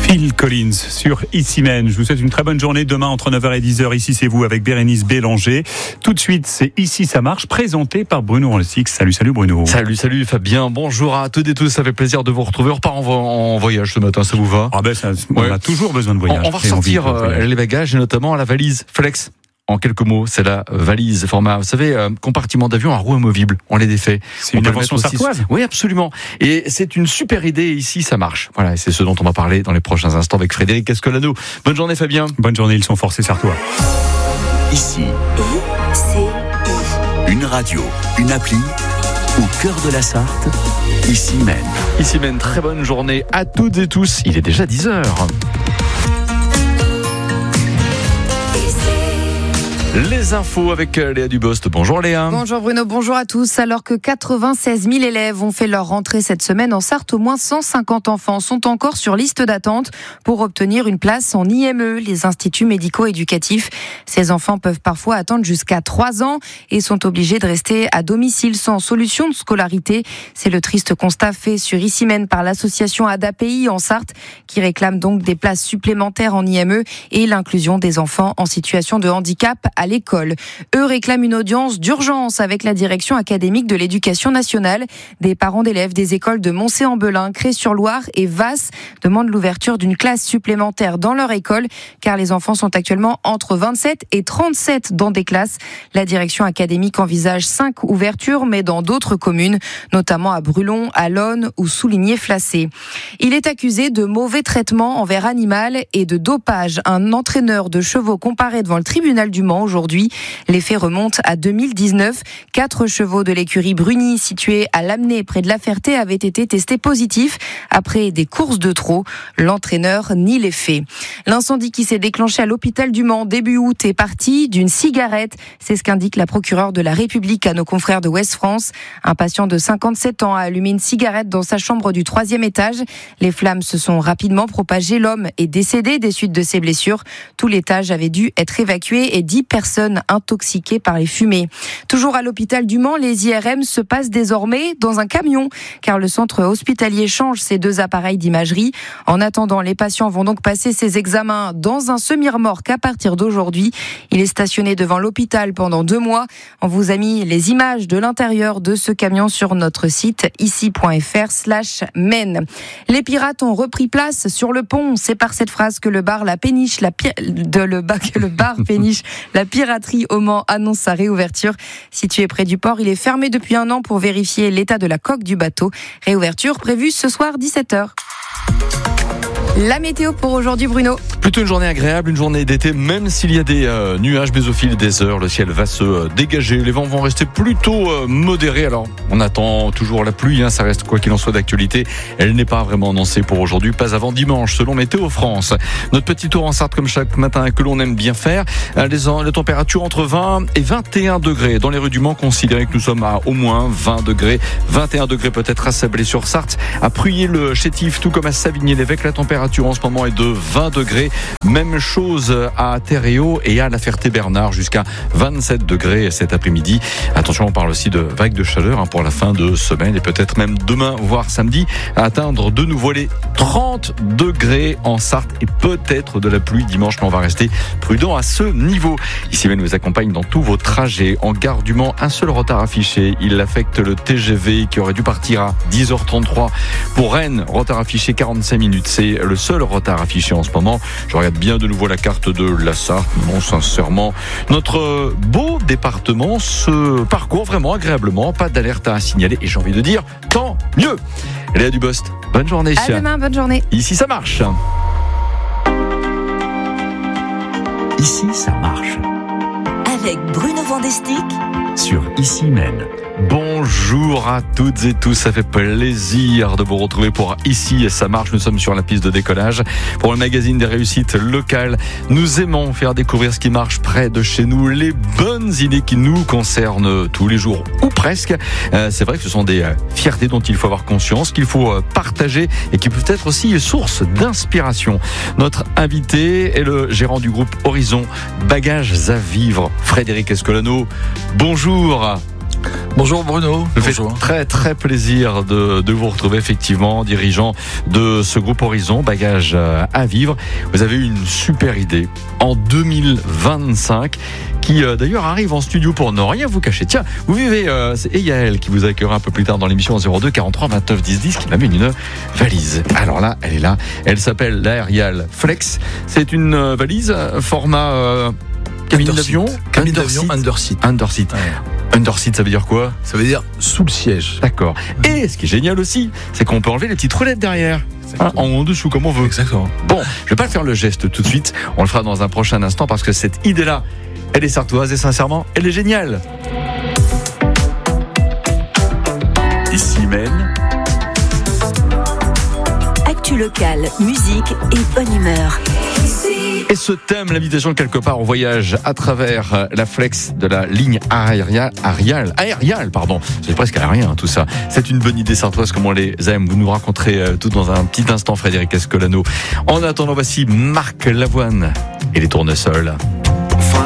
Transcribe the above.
Phil Collins sur Ici Même. Je vous souhaite une très bonne journée. Demain, entre 9h et 10h, ici c'est vous avec Bérénice Bélanger. Tout de suite, c'est Ici ça marche, présenté par Bruno Rolsix. Salut Bruno. Salut Fabien. Bonjour à toutes et tous. Ça fait plaisir de vous retrouver. On repart en voyage ce matin, ça vous va? On a toujours besoin de voyage. On va ressortir les bagages et notamment la valise Flex. En quelques mots, c'est la valise format, vous savez, compartiment d'avion à roues amovibles. On les défait. C'est une invention sartoise. Oui, absolument. Et c'est une super idée. Ici, ça marche. Voilà, et c'est ce dont on va parler dans les prochains instants avec Frédéric Escolano. Bonne journée, Fabien. Bonne journée. Ils sont forcés sartois. Ici, une radio, une appli, au cœur de la Sarthe. Ici même. Très bonne journée à toutes et tous. Il est déjà 10h. Les infos avec Léa Dubost. Bonjour Léa. Bonjour Bruno, bonjour à tous. Alors que 96 000 élèves ont fait leur rentrée cette semaine en Sarthe, au moins 150 enfants sont encore sur liste d'attente pour obtenir une place en IME, les instituts médico-éducatifs. Ces enfants peuvent parfois attendre jusqu'à 3 ans et sont obligés de rester à domicile sans solution de scolarité. C'est le triste constat fait sur Ici Même par l'association ADAPI en Sarthe qui réclame donc des places supplémentaires en IME et l'inclusion des enfants en situation de handicap à l'école. Eux réclament une audience d'urgence avec la direction académique de l'éducation nationale. Des parents d'élèves des écoles de Moncé-en-Belin, Cré-sur-Loire et Vasse demandent l'ouverture d'une classe supplémentaire dans leur école car les enfants sont actuellement entre 27 et 37 dans des classes. La direction académique envisage 5 ouvertures mais dans d'autres communes, notamment à Brulon, à Lonne ou Souligné-Flacé. Il est accusé de mauvais traitement envers animal et de dopage. Un entraîneur de chevaux comparaît devant le tribunal du Mans aujourd'hui. Les faits remontent à 2019. 4 chevaux de l'écurie Bruni, située à Lamennais, près de La Ferté, avaient été testés positifs après des courses de trot. L'entraîneur nie les faits. L'incendie qui s'est déclenché à l'hôpital du Mans début août est parti d'une cigarette. C'est ce qu'indique la procureure de la République à nos confrères de Ouest France. Un patient de 57 ans a allumé une cigarette dans sa chambre du 3e étage. Les flammes se sont rapidement propagées. L'homme est décédé des suites de ses blessures. Tout l'étage avait dû être évacué et 10 personnes intoxiquées par les fumées. Toujours à l'hôpital du Mans, les IRM se passent désormais dans un camion, car le centre hospitalier change ses 2 appareils d'imagerie. En attendant, les patients vont donc passer ces examens dans un semi-remorque à partir d'aujourd'hui. Il est stationné devant l'hôpital pendant 2 mois. On vous a mis les images de l'intérieur de ce camion sur notre site ici.fr/Maine. Les pirates ont repris place sur le pont. C'est par cette phrase que le bar Péniche, la piraterie au Mans annonce sa réouverture. Situé près du port, il est fermé depuis 1 an pour vérifier l'état de la coque du bateau. Réouverture prévue ce soir 17h. La météo pour aujourd'hui, Bruno. Plutôt une journée agréable, une journée d'été, même s'il y a des nuages, mais au fil des heures, le ciel va se dégager. Les vents vont rester plutôt modérés. Alors, on attend toujours la pluie, ça reste quoi qu'il en soit d'actualité. Elle n'est pas vraiment annoncée pour aujourd'hui, pas avant dimanche, selon Météo France. Notre petit tour en Sarthe, comme chaque matin, que l'on aime bien faire. Les températures entre 20 et 21 degrés. Dans les rues du Mans, considérez que nous sommes à au moins 20 degrés. 21 degrés peut-être à Sablé-sur-Sarthe, à Pruyé-le-Chétif, tout comme à Savigny-l'Évêque. La température en ce moment est de 20 degrés. Même chose à Terréo et à La Ferté-Bernard, jusqu'à 27 degrés cet après-midi. Attention, on parle aussi de vagues de chaleur pour la fin de semaine et peut-être même demain, voire samedi, à atteindre de nouveau les 30 degrés en Sarthe et peut-être de la pluie dimanche, mais on va rester prudent à ce niveau. Ici même nous accompagne dans tous vos trajets. En gare du Mans, un seul retard affiché. Il affecte le TGV qui aurait dû partir à 10h33 pour Rennes. Retard affiché 45 minutes. C'est le seul retard affiché en ce moment. Je regarde bien de nouveau la carte de la Sarthe. Non, sincèrement, notre beau département se parcourt vraiment agréablement. Pas d'alerte à signaler et j'ai envie de dire tant mieux. Léa Dubost, bonne journée. À demain, bonne journée. Ici ça marche. Ici ça marche. Avec Bruno Vandestick sur Ici Même. Bonjour à toutes et tous, ça fait plaisir de vous retrouver pour Ici ça marche. Nous sommes sur la piste de décollage pour le magazine des réussites locales. Nous aimons faire découvrir ce qui marche près de chez nous, les bonnes idées qui nous concernent tous les jours ou presque. C'est vrai que ce sont des fiertés dont il faut avoir conscience, qu'il faut partager et qui peuvent être aussi source d'inspiration. Notre invité est le gérant du groupe Horizon Bagages à Vivre, Frédéric Escolano. Bonjour. Bonjour Bruno. Ça fait Bonjour. très très plaisir de vous retrouver effectivement, dirigeant de ce groupe Horizon, Bagages à vivre. Vous avez eu une super idée en 2025 qui d'ailleurs arrive en studio pour ne rien vous cacher. Tiens, vous vivez, c'est Yael qui vous accueillera un peu plus tard dans l'émission 02 43 29 10 10 qui m'amène une valise. Alors là, elle est là, elle s'appelle l'Aerial Flex. C'est une valise format cabine d'avion. Cabine d'avion underseat. Underseat. Ouais. Underseat, ça veut dire quoi? Ça veut dire sous le siège. D'accord. Et ce qui est génial aussi, c'est qu'on peut enlever les petites roulettes derrière. En dessous, comme on veut. Exactement. Bon, je vais pas faire le geste tout de suite. On le fera dans un prochain instant parce que cette idée-là, elle est sartoise et sincèrement, elle est géniale. Ici Maine, Actu locale, musique et bonne humeur. Et ce thème, l'invitation quelque part au voyage à travers la flex de la ligne aériale, pardon. C'est presque aérien, tout ça. C'est une bonne idée sartoise comme on les aime. Vous nous raconterez tout dans un petit instant, Frédéric Escolano. En attendant, voici Marc Lavoine et les Tournesols.